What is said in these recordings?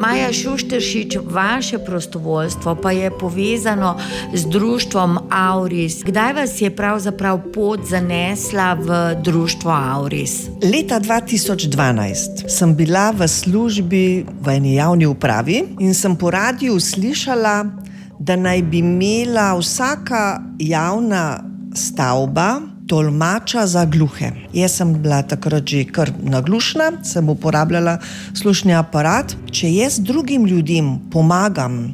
Maja Šušteršič, vaše prostovoljstvo pa je povezano z društvom Auris. Kdaj vas je pravzaprav pot zanesla v društvo Auris? Leta 2012 sem bila v službi v eni javni upravi in sem po radiju slišala, da naj bi imela vsaka javna stavba tolmača za gluhe. Jaz sem bila takrat že kar naglušna, sem uporabljala slušni aparat. Če jaz drugim ljudem pomagam,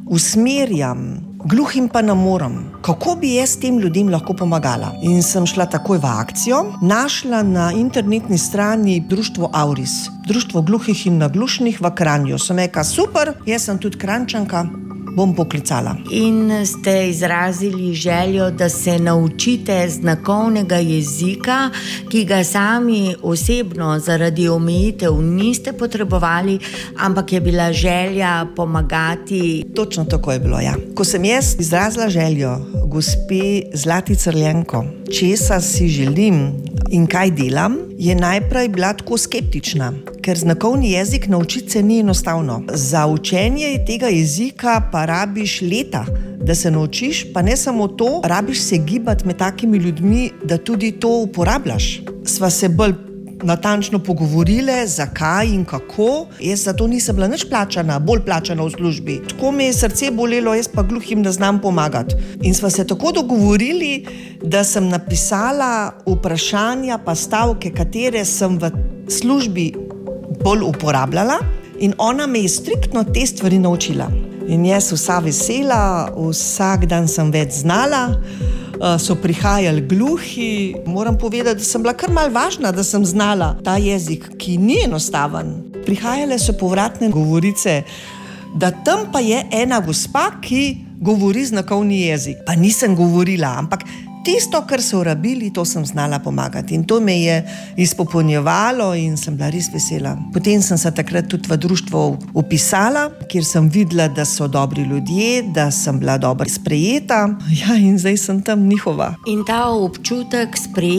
usmerjam, gluhim pa ne morem, kako bi jaz tem ljudem lahko pomagala? In sem šla takoj v akcijo, našla na internetni strani društvo Auris, društvo gluhih in naglušnih v Kranju. Sem rekla, super, jaz sem tudi Kranjčanka, bom poklicala. In ste izrazili željo, da se naučite znakovnega jezika, ki ga sami osebno zaradi omejitev niste potrebovali, ampak je bila želja pomagati. Točno tako je bilo, ja. Ko sem jaz izrazila željo gospe Zlati Crljenko, česa si želim in kaj delam, je najprej bila tako skeptična, ker znakovni jezik naučiti se ni enostavno. Za učenje tega jezika pa rabiš leta, da se naučiš, pa ne samo to, rabiš se gibati med takimi ljudmi, da tudi to uporabljaš. Sva se bolj natančno pogovorile, zakaj in kako. Jaz za to nisem bila nič plačana, bolj plačana v službi. Tako me je srce bolelo, jaz pa gluhim ne znam pomagati. In sva se tako dogovorili, da sem napisala vprašanja pa stavke, katere sem v službi bolj uporabljala, in ona me je striktno te stvari naučila. In jaz vsa vesela, vsak dan sem več znala, so prihajali gluhi. Moram povedati, da sem bila kar malo važna, da sem znala ta jezik, ki ni enostaven. Prihajale so povratne govorice, da tam pa je ena gospa, ki govori znakovni jezik. Pa nisem govorila, ampak tisto, kar so rabili, to sem znala pomagati. In to me je izpopolnjevalo in sem bila res vesela. Potem sem se takrat tudi v društvo vpisala, kjer sem videla, da so dobri ljudje, da sem bila dobro sprejeta. Ja, in zdaj sem tam njihova. In ta občutek